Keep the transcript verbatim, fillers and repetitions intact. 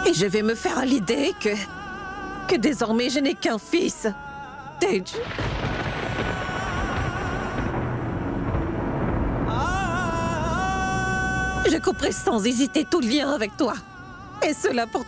Et je vais me faire à l'idée que... que désormais je n'ai qu'un fils, Tej. Je couperai sans hésiter tout lien avec toi. Et cela pour